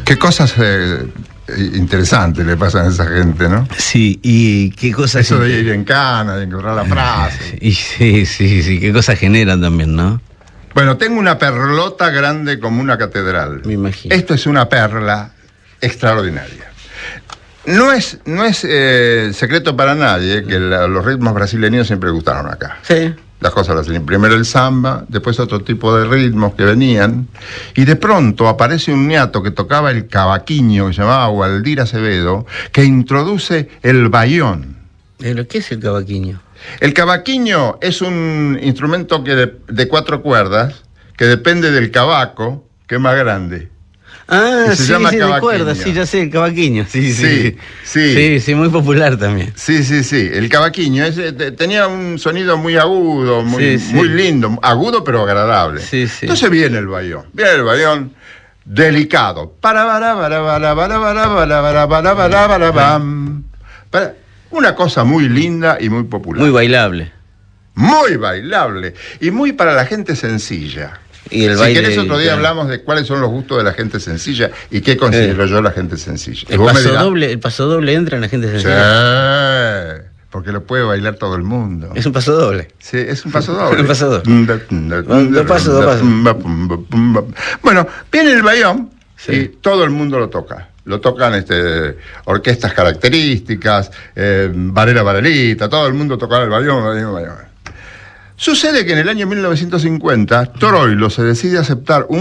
Qué cosas interesantes le pasan a esa gente, ¿no? Sí, y qué cosas... Eso de ir en cana, de encontrar la frase. Y sí, qué cosas generan también, ¿no? Bueno, tengo una perlota grande como una catedral. Me imagino. Esto es una perla extraordinaria. No es secreto para nadie que los ritmos brasileños siempre gustaron acá. Sí. Las cosas brasileñas. Primero el samba, después otro tipo de ritmos que venían. Y de pronto aparece un ñato que tocaba el cavaquinho, que se llamaba Waldir Acevedo, que introduce el bayón. ¿Pero qué es el cavaquinho? El cavaquinho es un instrumento de 4 cuerdas que depende del cavaco, que es más grande. Ah, se sí, llama sí, cavaquinho. recuerdo, sí, ya sé, el cavaquinho, sí. Sí, muy popular también. Sí, el cavaquinho tenía un sonido muy agudo, muy lindo, agudo pero agradable. Sí. Entonces viene el bayón delicado. Una cosa muy linda y muy popular. Muy bailable. Muy bailable y muy para la gente sencilla. Y el si baile, querés otro día hablamos de cuáles son los gustos de la gente sencilla y qué considero yo la gente sencilla. El paso doble entra en la gente sencilla. Sí, porque lo puede bailar todo el mundo. Es un paso doble. Sí, es un paso doble. Un paso doble. Dos pasos. Bueno, viene el bayón y Sí. todo el mundo lo toca. Lo tocan orquestas características, Varelita, todo el mundo tocaba el bayón. Sucede que en el año 1950 Troilo se decide aceptar un